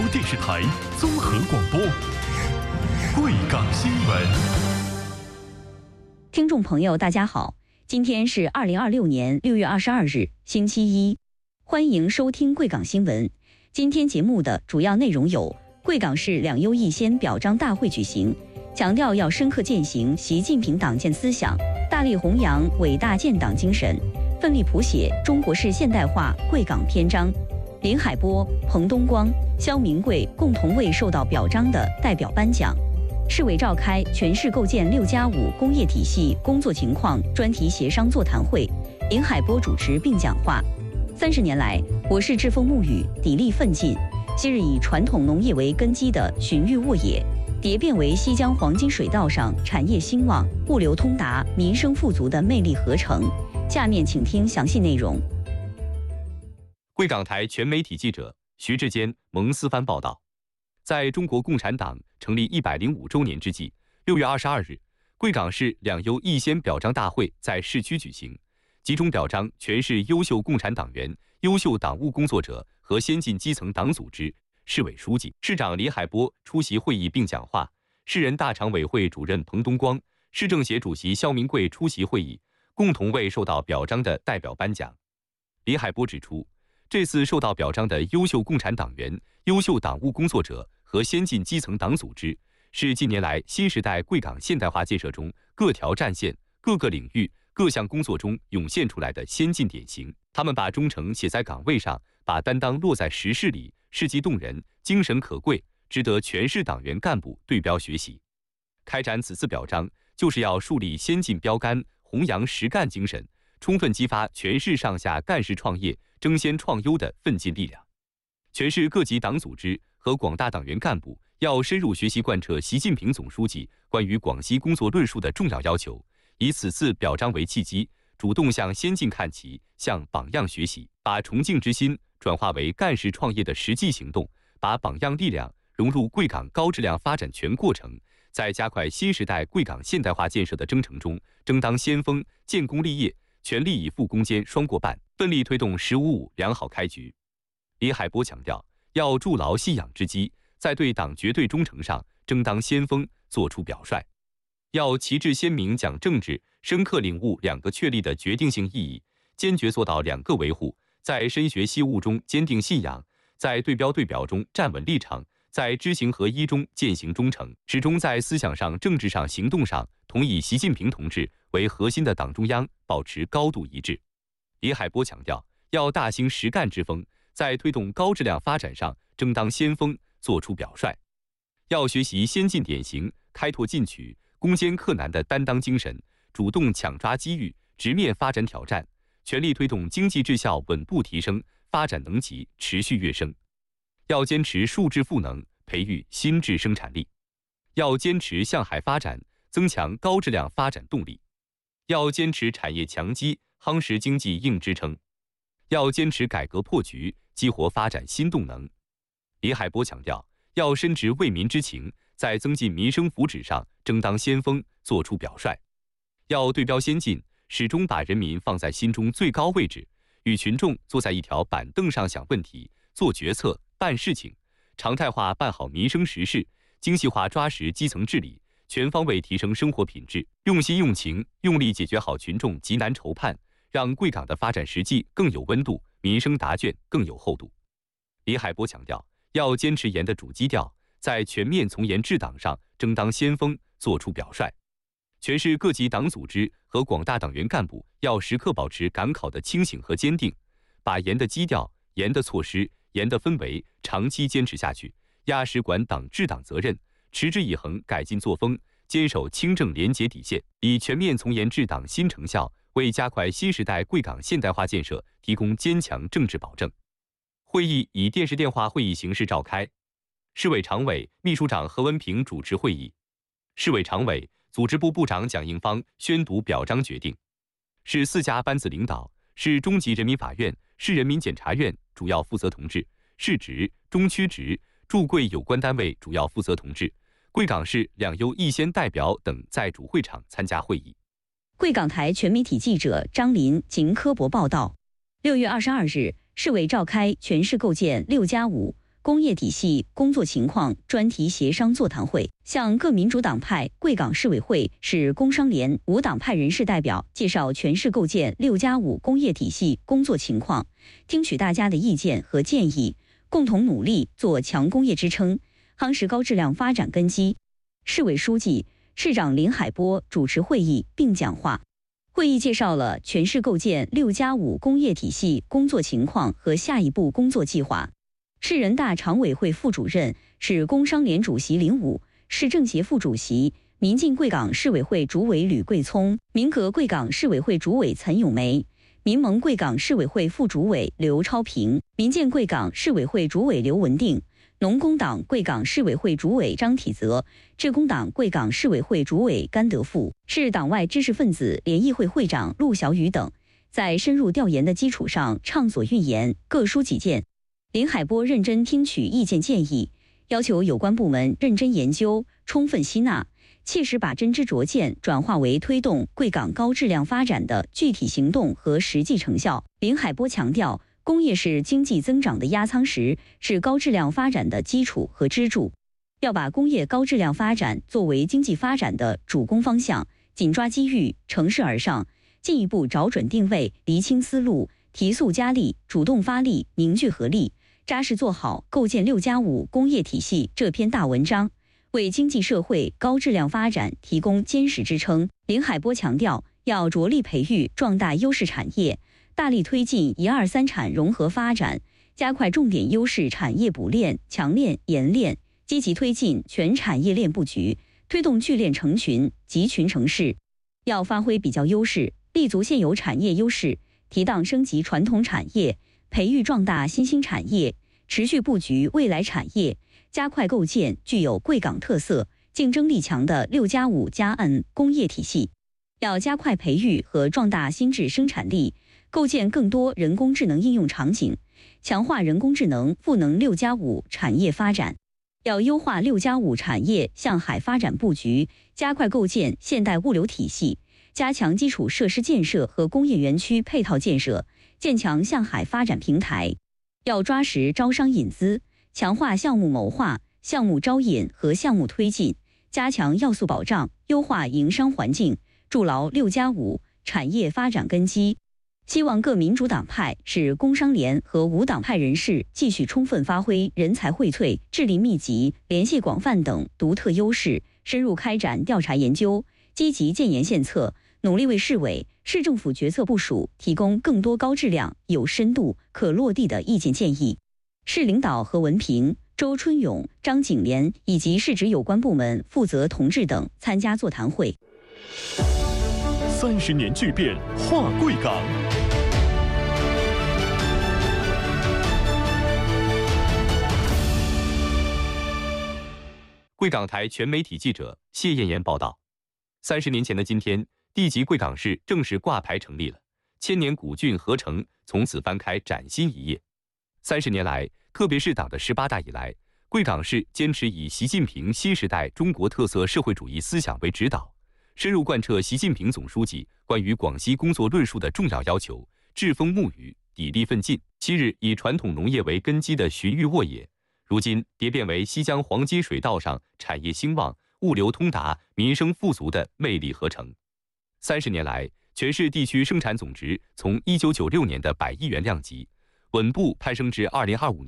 电视台综合广播，贵港新闻。 听众朋友，大家好，今天是2026年6月22日，星期一，欢迎收听贵港新闻。今天节目的主要内容有：贵港市两优一先表彰大会举行，强调要深刻践行习近平党建思想，大力弘扬伟大建党精神，奋力谱写中国式现代化贵港篇章。林海波、彭东光、肖明贵共同为受到表彰的代表颁奖。市委召开全市构建6+5工业体系工作情况专题协商座谈会，林海波主持并讲话。30年来，我市栉风沐雨，砥砺奋进。昔日以传统农业为根基的荀彧沃野，蝶变为西江黄金水道上产业兴旺、物流通达、民生富足的魅力合成。下面请听详细内容。 贵港台全媒体记者徐志坚、蒙思帆报道，在中国共产党成立105周年之际，6月22日，贵港市两优一先表彰大会在市区举行，集中表彰全市优秀共产党员、优秀党务工作者和先进基层党组织。市委书记、市长李海波出席会议并讲话，市人大常委会主任彭东光、市政协主席肖明贵出席会议，共同为受到表彰的代表颁奖。李海波指出，这次受到表彰的优秀共产党员、优秀党务工作者和先进基层党组织，是近年来新时代贵港现代化建设中各条战线、各个领域、各项工作中涌现出来的先进典型。他们把忠诚写在岗位上，把担当落在实事里，事迹动人，精神可贵，值得全市党员干部对标学习。开展此次表彰，就是要树立先进标杆，弘扬实干精神，充分激发全市上下干事创业、争先创优的奋进力量。全市各级党组织和广大党员干部要深入学习贯彻习近平总书记关于广西工作论述的重要要求，以此次表彰为契机，主动向先进看齐，向榜样学习，把崇敬之心转化为干事创业的实际行动，把榜样力量融入贵港高质量发展全过程，在加快新时代贵港现代化建设的征程中争当先锋，建功立业，全力以赴攻坚双过半，奋力推动“15+5”良好开局。李海波强调，要筑牢信仰之基，在对党绝对忠诚上争当先锋，做出表率。要旗帜鲜明讲政治，深刻领悟2个确立的决定性意义，坚决做到2个维护，在深学习悟中坚定信仰，在对标对表中站稳立场，在知行合一中践行忠诚，始终在思想上、政治上、行动上同以习近平同志为核心的党中央保持高度一致。李海波强调，要大兴实干之风，在推动高质量发展上争当先锋，做出表率。要学习先进典型，开拓进取、攻坚克难的担当精神，主动抢抓机遇，直面发展挑战，全力推动经济质效稳步提升，发展能级持续跃升。要坚持数质赋能，培育新质生产力。要坚持向海发展，增强高质量发展动力。要坚持产业强基，夯实经济硬支撑。要坚持改革破局，激活发展新动能。李海波强调，要深植为民之情，在增进民生福祉上争当先锋，做出表率。要对标先进，始终把人民放在心中最高位置，与群众坐在一条板凳上想问题、做决策、办事情，常态化办好民生实事，精细化抓实基层治理，全方位提升生活品质，用心用情用力解决好群众急难愁盼，让贵港的发展实际更有温度，民生答卷更有厚度。李海波强调，要坚持严的主基调，在全面从严治党上争当先锋，做出表率。全市各级党组织和广大党员干部要时刻保持赶考的清醒和坚定，把严的基调、严的措施、严的氛围长期坚持下去，压实管党治党责任，持之以恒改进作风，坚守清正廉洁底线，以全面从严治党新成效，为加快新时代贵港现代化建设提供坚强政治保证。会议以电视电话会议形式召开，市委常委、秘书长何文平主持会议，市委常委、组织部部长蒋应方宣读表彰决定。市4家班子领导、市中级人民法院、市人民检察院主要负责同志、市直、中区直、驻贵有关单位主要负责同志、贵港市两优一先代表等在主会场参加会议。 贵港台全媒体记者张林、景科博报道。6月22日，市委召开全市构建6+5 工业体系工作情况专题协商座谈会，向各民主党派、贵港市委会、市工商联无党派人士代表介绍全市构建6+5工业体系工作情况，听取大家的意见和建议，共同努力做强工业支撑，夯实高质量发展根基。市委书记、市长林海波主持会议并讲话。会议介绍了全市构建6+5工业体系工作情况和下一步工作计划。市人大常委会副主任、市工商联主席林武，市政协副主席、民进贵港市委会主委吕桂聪，民革贵港市委会主委岑咏梅，民盟贵港市委会副主委刘超平，民建贵港市委会主委刘文定，农工党贵港市委会主委张体泽，致公党贵港市委会主委甘德富，市党外知识分子联谊会会长陆小雨等，在深入调研的基础上畅所欲言，各抒己见。林海波认真听取意见建议，要求有关部门认真研究，充分吸纳，切实把真知灼见转化为推动贵港高质量发展的具体行动和实际成效。林海波强调，工业是经济增长的压舱石，是高质量发展的基础和支柱，要把工业高质量发展作为经济发展的主攻方向，紧抓机遇，乘势而上，进一步找准定位，厘清思路，提速加力，主动发力，凝聚合力，扎实做好构建6+5工业体系这篇大文章，为经济社会高质量发展提供坚实支撑。林海波强调，要着力培育壮大优势产业，大力推进1、2、3产融合发展，加快重点优势产业补链、强链、研链，积极推进全产业链布局，推动聚链成群、集群成市。要发挥比较优势，立足现有产业优势，提档升级传统产业，培育壮大新兴产业，持续布局未来产业，加快构建具有贵港特色、竞争力强的6+5+N工业体系。要加快培育和壮大新质生产力，构建更多人工智能应用场景，强化人工智能赋能6+5产业发展。要优化6+5产业向海发展布局，加快构建现代物流体系，加强基础设施建设和工业园区配套建设，建强向海发展平台。要抓实招商引资，强化项目谋划、项目招引和项目推进，加强要素保障，优化营商环境，筑牢6+5产业发展根基。希望各民主党派、市工商联和无党派人士继续充分发挥人才荟萃、智力密集、联系广泛等独特优势，深入开展调查研究，积极建言献策，努力为市委、市政府决策部署提供更多高质量、有深度、可落地的意见建议。市领导何文平、周春勇、张景莲以及市直有关部门负责同志等参加座谈会。 30年巨变，化贵港。 贵港台全媒体记者谢艳妍报道：30年前的今天，地级贵港市正式挂牌成立了，千年古郡合城从此翻开崭新一页。30年来，特别是党的18大以来，贵港市坚持以习近平新时代中国特色社会主义思想为指导，深入贯彻习近平总书记关于广西工作论述的重要要求，栉风沐雨，砥砺奋进。昔日以传统农业为根基的寻域沃野，如今蝶变为西江黄金水道上产业兴旺、物流通达、民生富足的魅力合成。30年来，全市地区生产总值从1996年的100亿元量级，稳步攀升至2025年